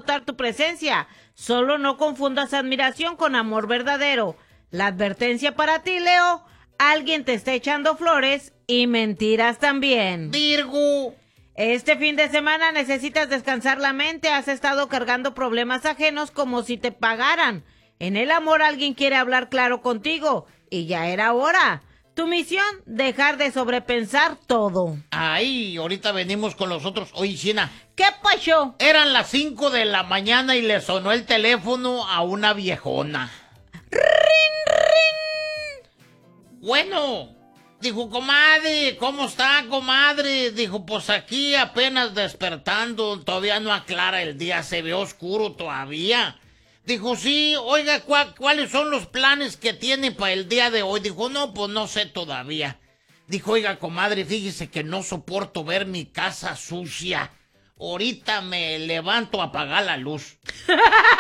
notar tu presencia. Solo no confundas admiración con amor verdadero. La advertencia para ti, Leo: alguien te está echando flores y mentiras también. Virgo. Este fin de semana necesitas descansar la mente. Has estado cargando problemas ajenos como si te pagaran. En el amor alguien quiere hablar claro contigo y ya era hora. Tu misión: dejar de sobrepensar todo. Ay, ahorita venimos con los otros. Oye, China. ¿Qué pasó? Eran las 5 de la mañana y le sonó el teléfono a una viejona. ¡Rin, rin! Bueno, dijo, comadre, ¿cómo está, comadre? Dijo, pues aquí apenas despertando, todavía no aclara el día, se ve oscuro todavía. Dijo, sí, oiga, ¿cuáles son los planes que tiene para el día de hoy? Dijo, no, pues no sé todavía. Dijo, oiga, comadre, fíjese que no soporto ver mi casa sucia. Ahorita me levanto a apagar la luz.